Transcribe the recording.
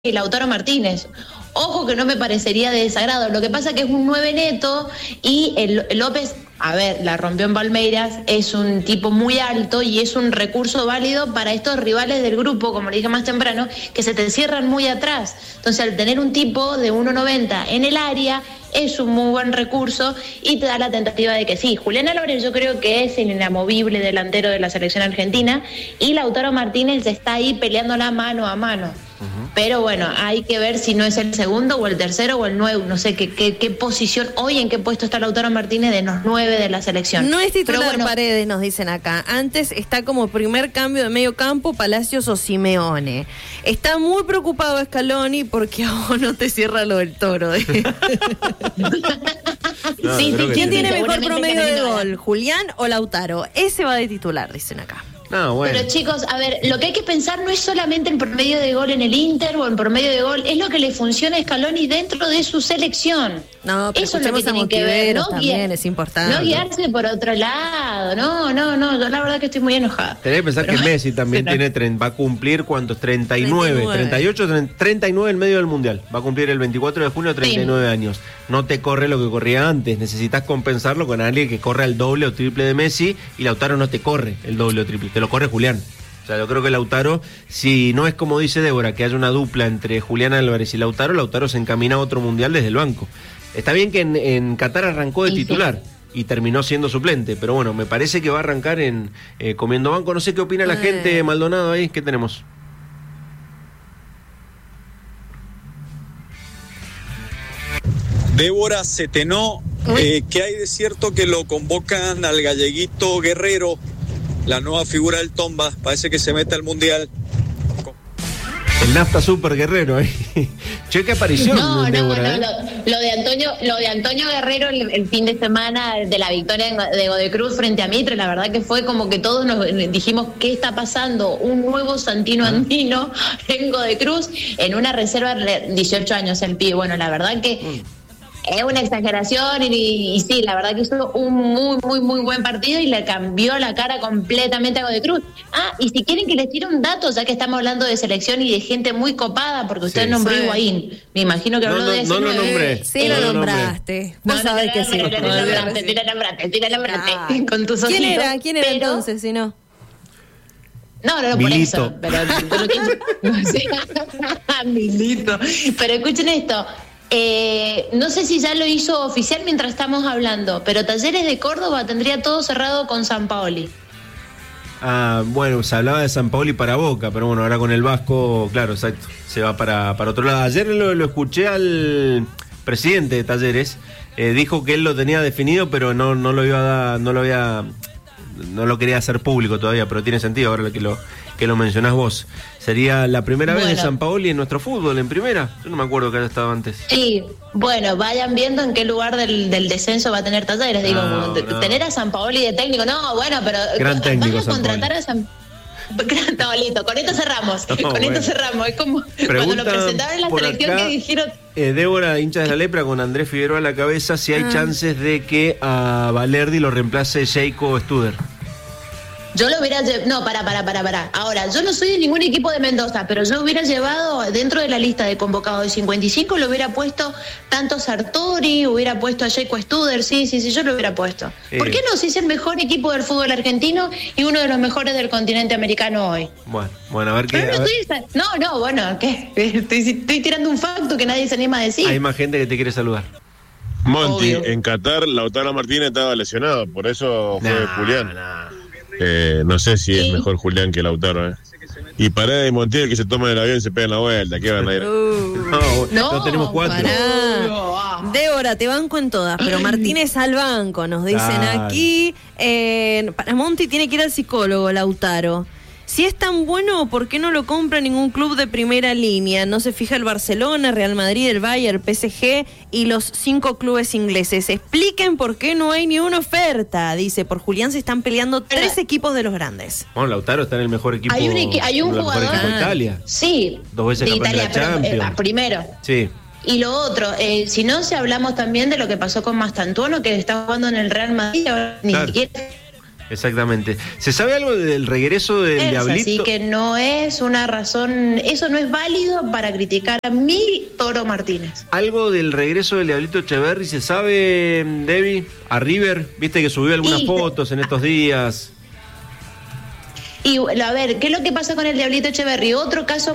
y Lautaro Martínez. Ojo que no me parecería de desagrado. Lo que pasa que es un 9 neto y el López, a ver, la rompió en Palmeiras, es un tipo muy alto y es un recurso válido para estos rivales del grupo, como le dije más temprano, que se te cierran muy atrás. Entonces, al tener un tipo de 1,90 en el área, es un muy buen recurso y te da la tentativa de que sí. Julián Álvarez yo creo que es el inamovible delantero de la selección argentina y Lautaro Martínez está ahí peleándola mano a mano. Pero bueno, hay que ver si no es el segundo o el tercero o el 9, no sé qué posición, hoy en qué puesto está Lautaro Martínez de los 9 de la selección. No es titular. Pero bueno, Paredes, nos dicen acá. Antes está como primer cambio de medio campo Palacios o Simeone. Está muy preocupado Scaloni porque a vos no te cierra lo del Toro. sí, ¿Quién tiene mejor seguramente promedio de Camilo gol? ¿Julián o Lautaro? Ese va de titular, dicen acá. No, bueno. Pero chicos, a ver, lo que hay que pensar no es solamente el promedio de gol en el Inter o el promedio de gol, es lo que le funciona a Scaloni dentro de su selección. No, pero eso es lo que tienen que ver, ¿no? También es importante. No guiarse por otro lado, no, yo la verdad que estoy muy enojada. Tenés que pensar que Messi también va a cumplir, ¿cuántos? 39, 38, 39 en medio del Mundial. Va a cumplir el 24 de junio 39 años. No te corre lo que corría antes, necesitas compensarlo con alguien que corre al doble o triple de Messi y Lautaro no te corre el doble o triple, te lo corre Julián. O sea, yo creo que Lautaro, si no es como dice Débora, que haya una dupla entre Julián Álvarez y Lautaro se encamina a otro Mundial desde el banco. Está bien que en Qatar arrancó de titular y terminó siendo suplente, pero bueno, me parece que va a arrancar comiendo banco. No sé qué opina la gente, Maldonado, ahí, ¿qué tenemos? Débora Setenó, ¿qué hay de cierto que lo convocan al galleguito Guerrero, la nueva figura del Tomba? Parece que se mete al Mundial. El Nafta Super Guerrero, Che, qué aparición. No, Débora, lo de Antonio Guerrero el fin de semana de la victoria de Godecruz frente a Mitre, la verdad que fue como que todos nos dijimos ¿qué está pasando? Un nuevo Santino Andino en Godecruz, en una reserva de 18 años el pibe. Bueno, la verdad que es una exageración y sí, la verdad que hizo un muy buen partido y le cambió la cara completamente a Godecruz. Y si quieren que les tire un dato, ya que estamos hablando de selección y de gente muy copada, porque usted nombró a Higuaín, me imagino que habló de ese. No lo nombré. Sí, lo nombraste. Vos sabés que sí. Tira nombraste con tus ojitos. ¿Quién era entonces, si no? No, por eso. Pero Milito. Pero escuchen esto. No sé si ya lo hizo oficial mientras estamos hablando, pero Talleres de Córdoba tendría todo cerrado con Sampaoli. Bueno, se hablaba de Sampaoli para Boca, pero bueno, ahora con el Vasco, claro, exacto, se va para otro lado. Ayer lo escuché al presidente de Talleres, dijo que él lo tenía definido, pero no lo quería hacer público todavía, pero tiene sentido ahora que lo mencionás vos. ¿Sería la primera vez de Sampaoli en nuestro fútbol, en primera? Yo no me acuerdo que haya estado antes. Sí, bueno, vayan viendo en qué lugar del descenso va a tener Talleres. Digo, tener a Sampaoli de técnico, no, bueno, pero gran técnico, van a contratar a Sampaoli. Gran tabolito, con esto cerramos. Esto cerramos. Es como cuando lo presentaron en la selección acá, que dijeron. Débora, hincha de la Lepra, con Andrés Figueroa a la cabeza, si hay chances de que a Valerdi lo reemplace Jacob Studer. Yo lo hubiera llevado. No, para. Ahora, yo no soy de ningún equipo de Mendoza, pero yo hubiera llevado dentro de la lista de convocados de 55, lo hubiera puesto tanto Sartori, hubiera puesto a Jacob Studer, sí, yo lo hubiera puesto. ¿Por qué no? Si es el mejor equipo del fútbol argentino y uno de los mejores del continente americano hoy. Bueno, a ver qué. Bueno, ¿qué? Estoy tirando un facto que nadie se anima a decir. Hay más gente que te quiere saludar. Monty, en Qatar, Lautaro Martínez estaba lesionado, por eso fue Julián. No sé si es mejor Julián que Lautaro, Y Paredes y Montiel que se toman el avión y se pegan la vuelta. ¿Qué van a ir? No tenemos 4. Débora, te banco en todas, pero Martínez al banco, nos dicen aquí. Para Monti tiene que ir al psicólogo, Lautaro. Si es tan bueno, ¿por qué no lo compra ningún club de primera línea? No se fija el Barcelona, Real Madrid, el Bayern, PSG y los 5 clubes ingleses. Expliquen por qué no hay ni una oferta. Dice, por Julián se están peleando 3 equipos de los grandes. Bueno, Lautaro está en el mejor equipo. Hay un jugador de Italia. Sí. 2 veces de campeón de Italia, la Champions. Primero. Sí. Y lo otro, si no, si hablamos también de lo que pasó con Mastantuono, que está jugando en el Real Madrid, ahora ni siquiera Exactamente. ¿Se sabe algo del regreso del Diablito? Así que no es una razón, eso no es válido para criticar a mi Toro Martínez. ¿Algo del regreso del Diablito Echeverri se sabe, Debbie? A River, viste que subió algunas fotos en estos días. Y a ver, ¿qué es lo que pasa con el Diablito Echeverri? Otro caso